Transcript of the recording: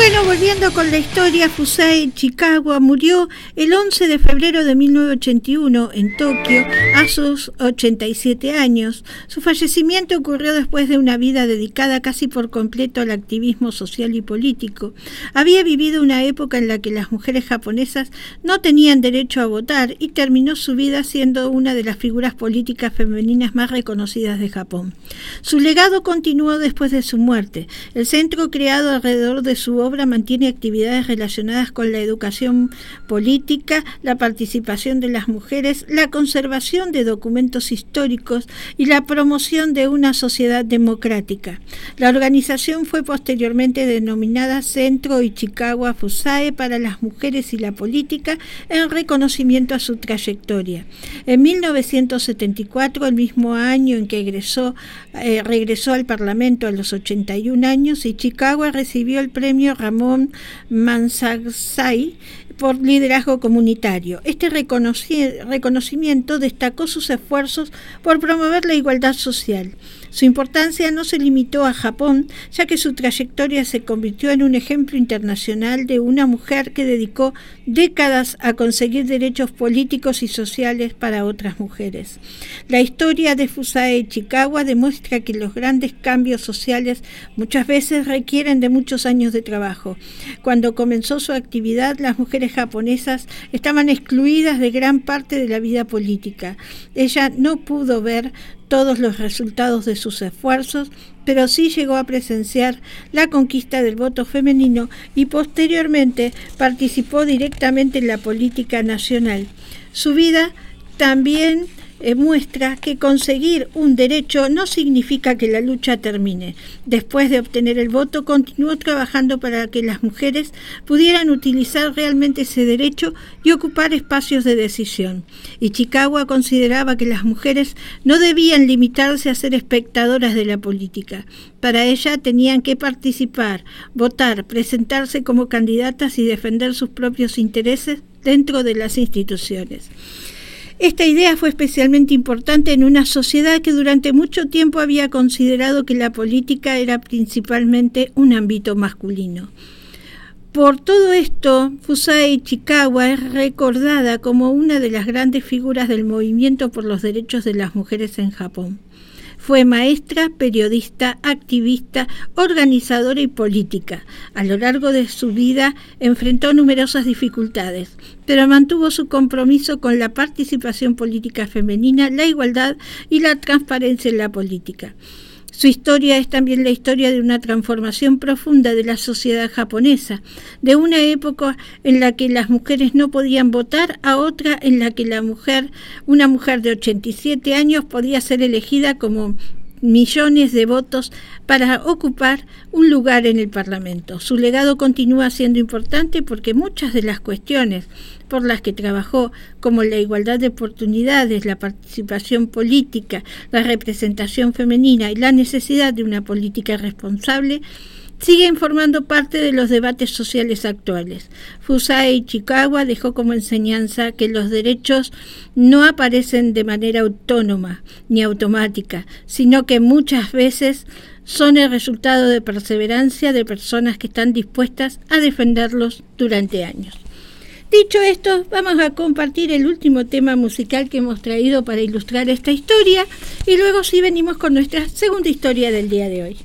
Bueno, volviendo con la historia, Fusae Chikawa murió el 11 de febrero de 1981 en Tokio a sus 87 años. Su fallecimiento ocurrió después de una vida dedicada casi por completo al activismo social y político. Había vivido una época en la que las mujeres japonesas no tenían derecho a votar y terminó su vida siendo una de las figuras políticas femeninas más reconocidas de Japón. Su legado continuó después de su muerte. El centro creado alrededor de su obra mantiene actividades relacionadas con la educación política, la participación de las mujeres, la conservación de documentos históricos y la promoción de una sociedad democrática. La organización fue posteriormente denominada Centro Ichikawa Fusae para las mujeres y la política en reconocimiento a su trayectoria. En 1974, el mismo año en que regresó al Parlamento a los 81 años, Ichikawa recibió el premio Ramón Magsaysay por liderazgo comunitario. Este reconocimiento destacó sus esfuerzos por promover la igualdad social. Su importancia no se limitó a Japón, ya que su trayectoria se convirtió en un ejemplo internacional de una mujer que dedicó décadas a conseguir derechos políticos y sociales para otras mujeres. La historia de Fusae Chikawa demuestra que los grandes cambios sociales muchas veces requieren de muchos años de trabajo. Cuando comenzó su actividad, las mujeres japonesas estaban excluidas de gran parte de la vida política. Ella no pudo ver todos los resultados de sus esfuerzos, pero sí llegó a presenciar la conquista del voto femenino y posteriormente participó directamente en la política nacional. Su vida también muestra que conseguir un derecho no significa que la lucha termine. Después de obtener el voto, continuó trabajando para que las mujeres pudieran utilizar realmente ese derecho y ocupar espacios de decisión. Ichikawa consideraba que las mujeres no debían limitarse a ser espectadoras de la política. Para ella tenían que participar, votar, presentarse como candidatas y defender sus propios intereses dentro de las instituciones. Esta idea fue especialmente importante en una sociedad que durante mucho tiempo había considerado que la política era principalmente un ámbito masculino. Por todo esto, Fusae Chikawa es recordada como una de las grandes figuras del movimiento por los derechos de las mujeres en Japón. Fue maestra, periodista, activista, organizadora y política. A lo largo de su vida enfrentó numerosas dificultades, pero mantuvo su compromiso con la participación política femenina, la igualdad y la transparencia en la política. Su historia es también la historia de una transformación profunda de la sociedad japonesa, de una época en la que las mujeres no podían votar a otra en la que una mujer de 87 años podía ser elegida como millones de votos para ocupar un lugar en el Parlamento. Su legado continúa siendo importante porque muchas de las cuestiones por las que trabajó, como la igualdad de oportunidades, la participación política, la representación femenina y la necesidad de una política responsable, siguen formando parte de los debates sociales actuales. Fusae Chikawa dejó como enseñanza que los derechos no aparecen de manera autónoma ni automática, sino que muchas veces son el resultado de perseverancia de personas que están dispuestas a defenderlos durante años. Dicho esto, vamos a compartir el último tema musical que hemos traído para ilustrar esta historia y luego sí venimos con nuestra segunda historia del día de hoy.